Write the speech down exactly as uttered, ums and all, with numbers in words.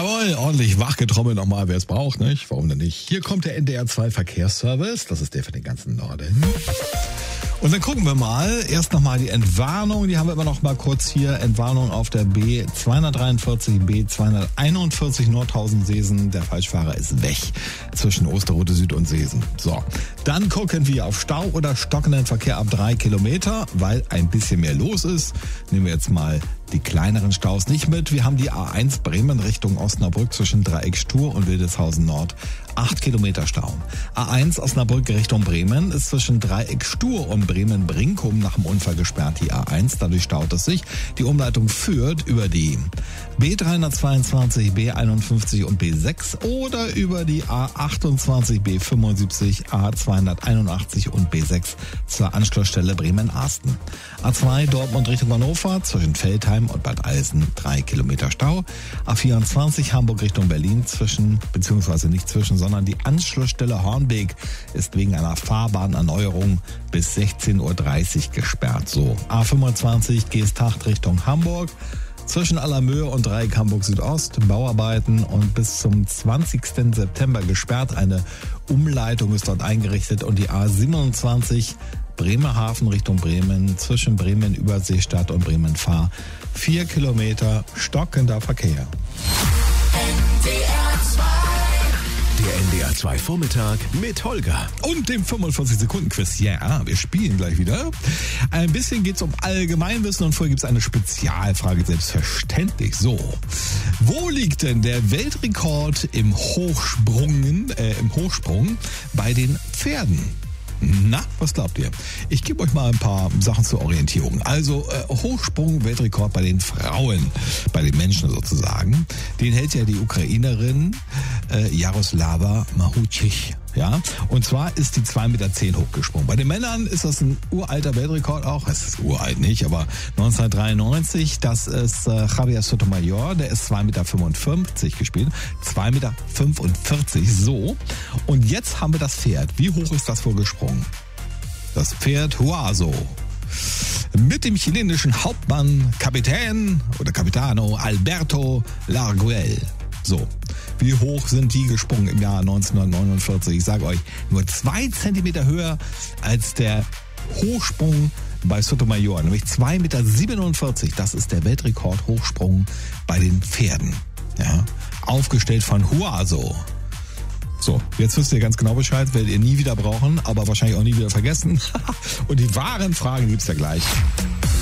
Jawohl, ordentlich wachgetrommelt nochmal, wer es braucht, nicht? Warum denn nicht? Hier kommt der N D R zwei Verkehrsservice, das ist der für den ganzen Norden. Und dann gucken wir mal, erst nochmal die Entwarnung, die haben wir immer noch mal kurz hier, Entwarnung auf der B zweihundertdreiundvierzig, B zweihunderteinundvierzig Nordhausen-Seesen, der Falschfahrer ist weg zwischen Osterode Süd und Seesen. So, dann gucken wir auf Stau oder stockenden Verkehr ab drei Kilometer, weil ein bisschen mehr los ist. Nehmen wir jetzt mal die kleineren Staus nicht mit. Wir haben die A eins Bremen Richtung Osnabrück zwischen Dreieck Stur und Wildeshausen Nord. acht Kilometer Stau. A eins Osnabrück Richtung Bremen ist zwischen Dreieck Stur und Bremen-Brinkum nach dem Unfall gesperrt, die A eins. Dadurch staut es sich. Die Umleitung führt über die B dreihundertzweiundzwanzig, B einundfünfzig und B sechs oder über die A achtundzwanzig, B fünfundsiebzig, A zweihunderteinundachtzig und B sechs zur Anschlussstelle Bremen-Arsten. A zwei Dortmund Richtung Hannover zwischen Veltheim und Bad Eilsen drei Kilometer Stau. A vierundzwanzig Hamburg Richtung Berlin zwischen, beziehungsweise nicht zwischen, sondern die Anschlussstelle Hornbeek ist wegen einer Fahrbahnerneuerung bis sechzehn Uhr dreißig gesperrt. So, A fünfundzwanzig Geesthacht Richtung Hamburg. Zwischen Allermöhe und Dreieck Hamburg Südost, Bauarbeiten und bis zum zwanzigsten September gesperrt. Eine Umleitung ist dort eingerichtet und die A siebenundzwanzig Bremerhaven Richtung Bremen, zwischen Bremen Überseestadt und Bremen Fahr. Vier Kilometer stockender Verkehr. Der N D R zwei Vormittag mit Holger. Und dem fünfundvierzig Sekunden Quiz. Ja, wir spielen gleich wieder. Ein bisschen geht's um Allgemeinwissen und vorher gibt's eine Spezialfrage, selbstverständlich. So, wo liegt denn der Weltrekord im Hochsprung, äh, im Hochsprung bei den Pferden? Na, was glaubt ihr? Ich gebe euch mal ein paar Sachen zur Orientierung. Also äh, Hochsprung-Weltrekord bei den Frauen, bei den Menschen sozusagen. Den hält ja die Ukrainerin äh, Jaroslava Mahuchich. Ja, und zwar ist die zwei Meter zehn hochgesprungen. Bei den Männern ist das ein uralter Weltrekord auch. Es ist uralt nicht, aber neunzehnhundertdreiundneunzig, das ist äh, Javier Sotomayor, der ist zwei Meter fünfundfünfzig gespielt. zwei Meter fünfundvierzig, so. Und jetzt haben wir das Pferd. Wie hoch ist das wohl gesprungen? Das Pferd Huaso. Mit dem chilenischen Hauptmann, Kapitän oder Capitano Alberto Larguel. So, wie hoch sind die gesprungen im Jahr neunzehnhundertneunundvierzig? Ich sage euch, nur zwei Zentimeter höher als der Hochsprung bei Sotomayor, nämlich zwei Meter siebenundvierzig. Das ist der Weltrekord-Hochsprung bei den Pferden. Ja, aufgestellt von Huaso. So, jetzt wisst ihr ganz genau Bescheid, werdet ihr nie wieder brauchen, aber wahrscheinlich auch nie wieder vergessen. Und die wahren Fragen gibt's ja gleich.